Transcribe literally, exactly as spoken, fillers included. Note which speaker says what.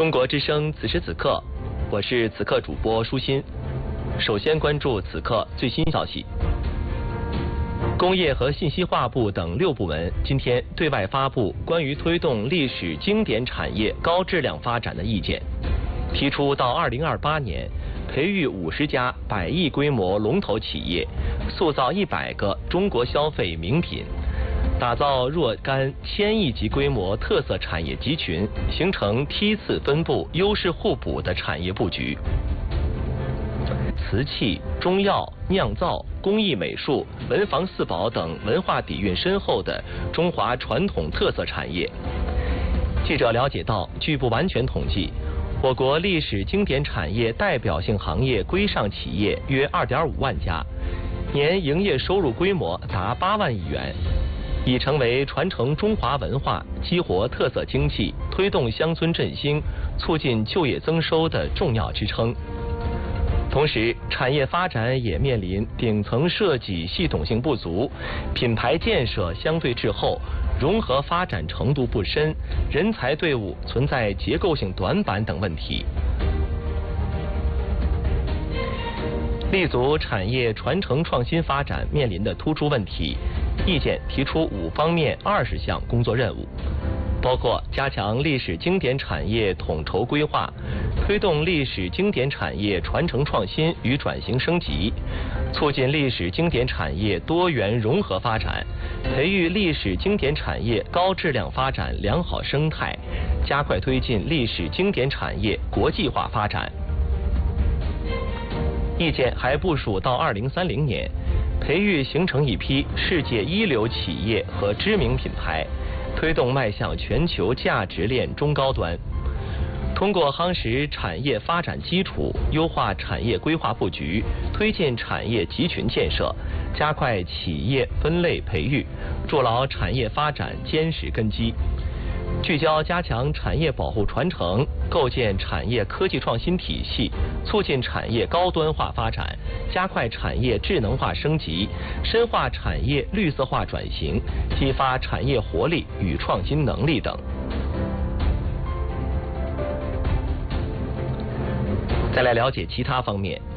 Speaker 1: 中国之声此时此刻，我是此刻主播舒心。首先关注此刻最新消息。工业和信息化部等六部门今天对外发布关于推动历史经典产业高质量发展的意见，提出到二零二八年培育五十家百亿规模龙头企业，塑造一百个中国消费名品，打造若干千亿级规模特色产业集群，形成梯次分布、优势互补的产业布局。瓷器、中药、酿造、工艺美术、文房四宝等文化底蕴深厚的中华传统特色产业。记者了解到，据不完全统计，我国历史经典产业代表性行业规上企业约 二点五万家，年营业收入规模达八万亿元，已成为传承中华文化、激活特色经济、推动乡村振兴、促进就业增收的重要支撑。同时，产业发展也面临顶层设计系统性不足、品牌建设相对滞后、融合发展程度不深、人才队伍存在结构性短板等问题。立足产业传承创新发展面临的突出问题，意见提出五方面二十项工作任务，包括加强历史经典产业统筹规划，推动历史经典产业传承创新与转型升级，促进历史经典产业多元融合发展，培育历史经典产业高质量发展良好生态，加快推进历史经典产业国际化发展。意见还部署到二零三零年，培育形成一批世界一流企业和知名品牌，推动迈向全球价值链中高端。通过夯实产业发展基础，优化产业规划布局，推进产业集群建设，加快企业分类培育，筑牢产业发展坚实根基。聚焦加强产业保护传承，构建产业科技创新体系，促进产业高端化发展，加快产业智能化升级，深化产业绿色化转型，激发产业活力与创新能力等。再来了解其他方面。